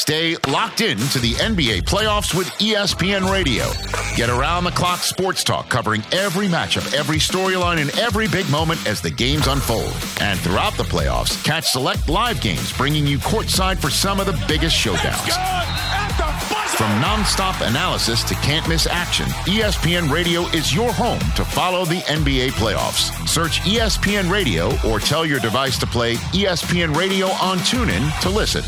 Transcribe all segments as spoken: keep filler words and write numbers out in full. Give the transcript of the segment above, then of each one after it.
Stay locked in to the N B A playoffs with E S P N Radio. Get around-the-clock sports talk covering every matchup, every storyline, and every big moment as the games unfold. And throughout the playoffs, catch select live games bringing you courtside for some of the biggest showdowns. From nonstop analysis to can't-miss action, E S P N Radio is your home to follow the N B A playoffs. Search E S P N Radio or tell your device to play E S P N Radio on TuneIn to listen.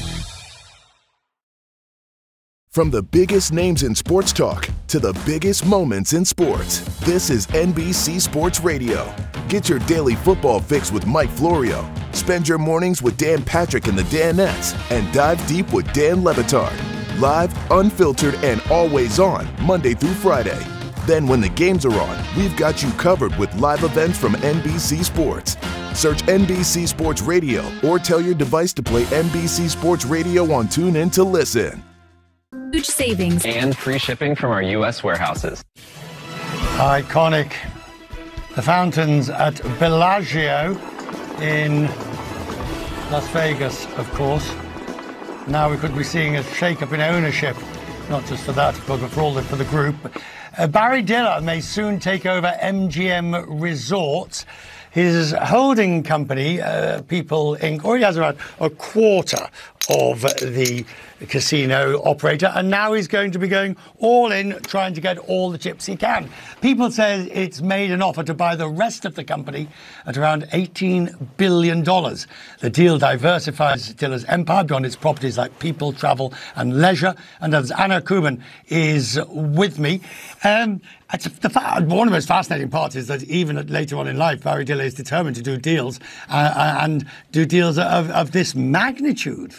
From the biggest names in sports talk to the biggest moments in sports, this is N B C Sports Radio. Get your daily football fix with Mike Florio. Spend your mornings with Dan Patrick and the Danettes, and dive deep with Dan Le Batard. Live, unfiltered, and always on, Monday through Friday. Then when the games are on, we've got you covered with live events from N B C Sports. Search N B C Sports Radio or tell your device to play N B C Sports Radio on TuneIn to listen. Huge savings and free shipping from our U S warehouses. Iconic. The fountains at Bellagio in Las Vegas, of course. Now we could be seeing a shake-up in ownership, not just for that, but for all the, for the group. Uh, Barry Diller may soon take over M G M Resorts. His holding company, uh, People Incorporated, already has around a quarter of the casino operator, and now he's going to be going all in, trying to get all the chips he can. People say it's made an offer to buy the rest of the company at around eighteen billion dollars. The deal diversifies Diller's empire beyond its properties like people, travel and leisure. And as Anna Kuban is with me, um, it's the, one of the most fascinating parts is that even later on in life, Barry Diller is determined to do deals uh, and do deals of, of this magnitude.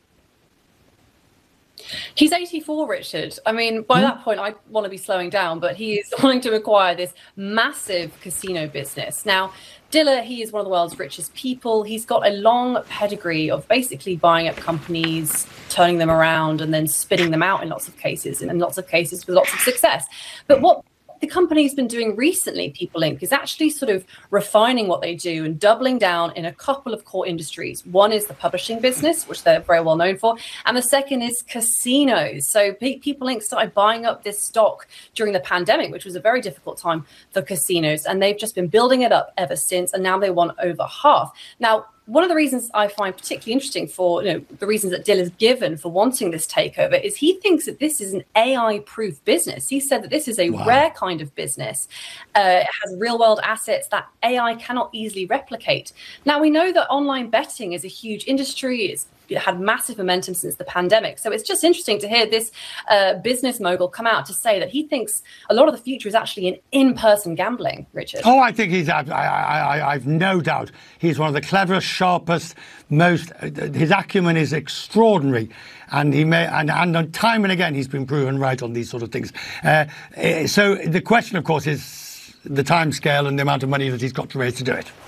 He's eighty-four, Richard. I mean, by mm. that point, I want to be slowing down, but he is wanting to acquire this massive casino business. Now, Diller, he is one of the world's richest people. He's got a long pedigree of basically buying up companies, turning them around, and then spinning them out in lots of cases, and in lots of cases with lots of success. But what the company's been doing recently, People Incorporated, is actually sort of refining what they do and doubling down in a couple of core industries. One is the publishing business, which they're very well known for, and the second is casinos. So People Incorporated started buying up this stock during the pandemic, which was a very difficult time for casinos, and they've just been building it up ever since, and now they want over half. Now, one of the reasons I find particularly interesting for, you know, the reasons that Diller's given for wanting this takeover is he thinks that this is an A I-proof business. He said that this is a wow. rare kind of business. Uh, it has real-world assets that A I cannot easily replicate. Now, we know that online betting is a huge industry. It's It had massive momentum since the pandemic. So it's just interesting to hear this uh, business mogul come out to say that he thinks a lot of the future is actually in in-person gambling, Richard. Oh, I think he's, I, I, I, I've no doubt, he's one of the cleverest, sharpest, most, uh, his acumen is extraordinary. And he may, and, and time and again, he's been proven right on these sort of things. Uh, so the question, of course, is the time scale and the amount of money that he's got to raise to do it.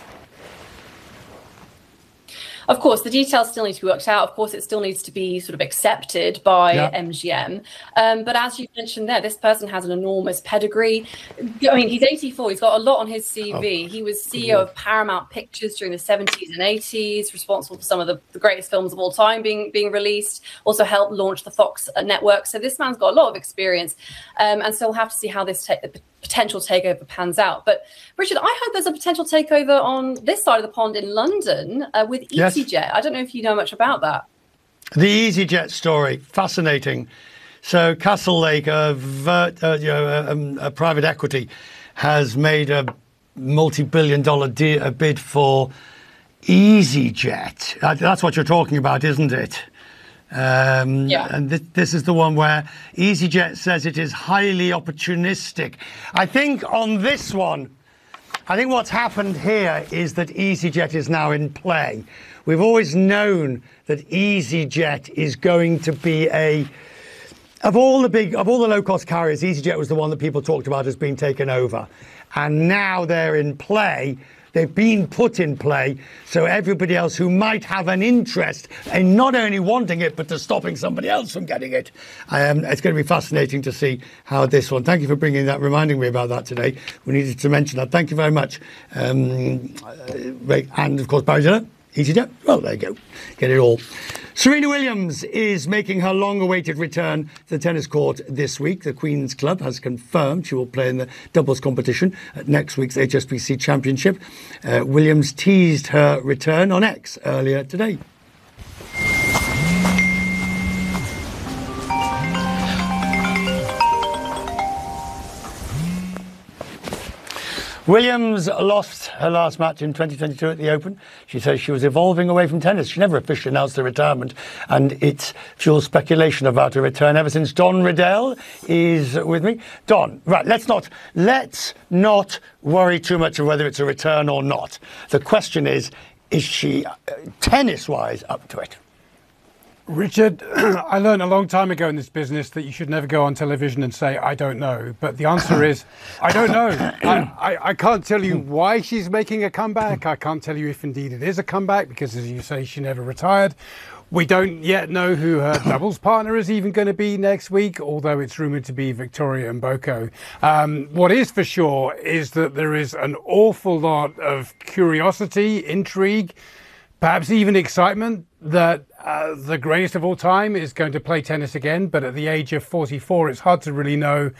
Of course, the details still need to be worked out. Of course, it still needs to be sort of accepted by yeah. M G M. Um, but as you mentioned there, this person has an enormous pedigree. I mean, he's eighty-four. He's got a lot on his C V. Oh, he was C E O of Paramount Pictures during the seventies and eighties, responsible for some of the, the greatest films of all time being, being released, also helped launch the Fox network. So this man's got a lot of experience. Um, and so we'll have to see how this ta- potential takeover pans out. But Richard, I heard there's a potential takeover on this side of the pond in London uh, with yes. EasyJet. I don't know if you know much about that. The EasyJet story, fascinating. So Castlelake, a, ver- uh, you know, a, um, a private equity, has made a multi-billion dollar de- a bid for EasyJet. That's what you're talking about, isn't it? Um, yeah. And th- this is the one where EasyJet says it is highly opportunistic. I think on this one, I think what's happened here is that EasyJet is now in play. We've always known that EasyJet is going to be a, of all the big, of all the low-cost carriers, EasyJet was the one that people talked about as being taken over. And now they're in play. They've been put in play, so everybody else who might have an interest in not only wanting it, but to stopping somebody else from getting it. Um, it's going to be fascinating to see how this one. Thank you for bringing that, reminding me about that today. We needed to mention that. Thank you very much. Um, and, of course, Barry Diller. Easy to... Well, there you go. Get it all. Serena Williams is making her long-awaited return to the tennis court this week. The Queen's Club has confirmed she will play in the doubles competition at next week's H S B C Championship. Uh, Williams teased her return on X earlier today. Williams lost her last match in twenty twenty-two at the Open. She says she was evolving away from tennis. She never officially announced her retirement, and it fuels speculation about her return ever since. Don Riddell is with me. Don, right, let's not, let's not worry too much of whether it's a return or not. The question is, is she, uh, tennis-wise, up to it? Richard, I learned a long time ago in this business that you should never go on television and say, I don't know. But the answer is, I don't know. I, I, I can't tell you why she's making a comeback. I can't tell you if indeed it is a comeback, because as you say, she never retired. We don't yet know who her doubles partner is even going to be next week, although it's rumoured to be Victoria Mboko. Um, what is for sure is that there is an awful lot of curiosity, intrigue, perhaps even excitement that uh, the greatest of all time is going to play tennis again. But at the age of forty-four, it's hard to really know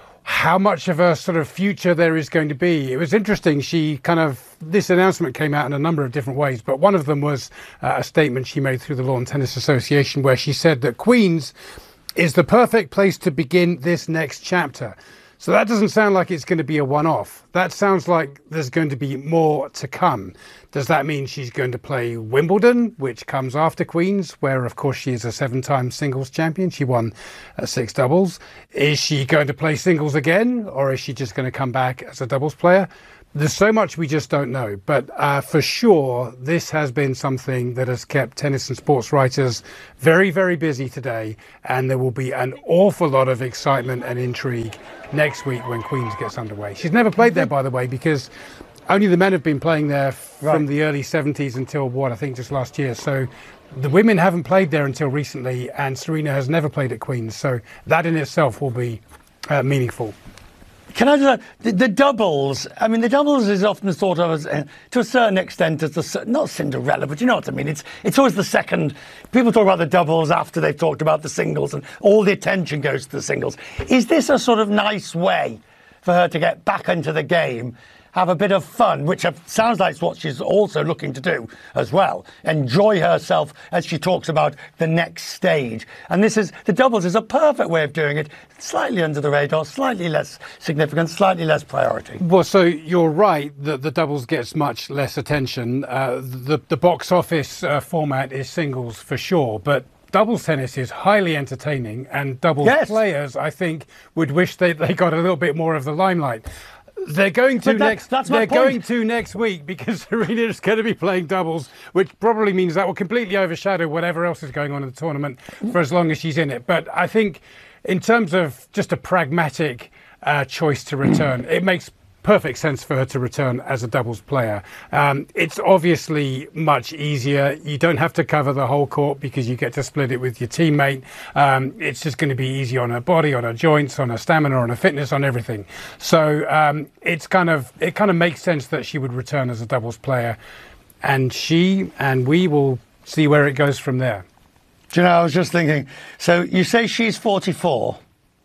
how much of a sort of future there is going to be. It was interesting. She kind of, this announcement came out in a number of different ways, but one of them was uh, a statement she made through the Lawn Tennis Association, where she said that Queen's is the perfect place to begin this next chapter. So that doesn't sound like it's going to be a one-off. That sounds like there's going to be more to come. Does that mean she's going to play Wimbledon, which comes after Queen's, where, of course, she is a seven-time singles champion? She won uh, six doubles. Is she going to play singles again, or is she just going to come back as a doubles player? There's so much we just don't know. But uh, for sure, this has been something that has kept tennis and sports writers very, very busy today. And there will be an awful lot of excitement and intrigue next week when Queen's gets underway. She's never played there, by the way, because only the men have been playing there from right. the early seventies until, what, I think just last year. So the women haven't played there until recently, and Serena has never played at Queen's. So that in itself will be uh, meaningful. Can I just, the, the doubles, I mean, the doubles is often thought of as, uh, to a certain extent, as the, not Cinderella, but you know what I mean. It's it's always the second, people talk about the doubles after they've talked about the singles, and all the attention goes to the singles. Is this a sort of nice way for her to get back into the game, have a bit of fun, which sounds like what she's also looking to do as well, enjoy herself as she talks about the next stage? And this is, the doubles is a perfect way of doing it, slightly under the radar, slightly less significant, slightly less priority. Well, so you're right that the doubles gets much less attention. Uh, the, the box office uh, format is singles for sure, but doubles tennis is highly entertaining, and doubles yes. players, I think, would wish they, they got a little bit more of the limelight. They're going to that, next. That's they're my point. going to next week because Serena is going to be playing doubles, which probably means that will completely overshadow whatever else is going on in the tournament for as long as she's in it. But I think, in terms of just a pragmatic uh, choice to return, it makes perfect sense for her to return as a doubles player. Um, it's obviously much easier. You don't have to cover the whole court because you get to split it with your teammate. Um, it's just going to be easy on her body, on her joints, on her stamina, on her fitness, on everything. So um, it's kind of it kind of makes sense that she would return as a doubles player, and she and we will see where it goes from there. Do you know, I was just thinking, so you say she's forty-four.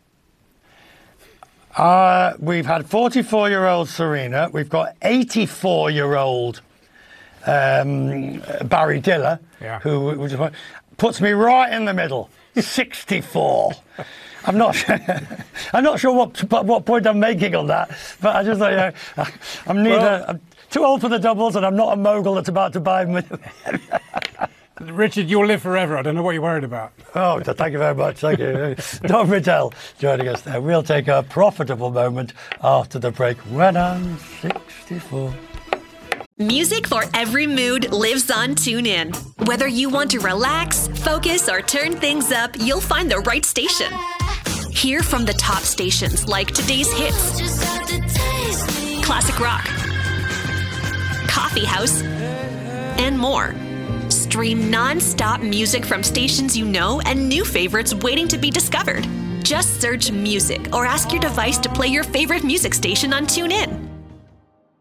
Uh, we've had forty-four-year-old Serena. We've got eighty-four-year-old um, Barry Diller, yeah. who which puts me right in the middle. sixty-four. I'm not. I'm not sure what what point I'm making on that, but I just thought, you know, I'm neither. Well, I'm too old for the doubles, and I'm not a mogul that's about to buy them. Richard, you'll live forever. I don't know what you're worried about. Oh, thank you very much. Thank you. Don Riddell joining us there. We'll take a profitable moment after the break when I'm sixty-four. Music for every mood lives on TuneIn. Whether you want to relax, focus, or turn things up, you'll find the right station. Hear from the top stations like today's hits, classic rock, coffee house, and more. Stream non-stop music from stations you know and new favorites waiting to be discovered. Just search music or ask your device to play your favorite music station on TuneIn.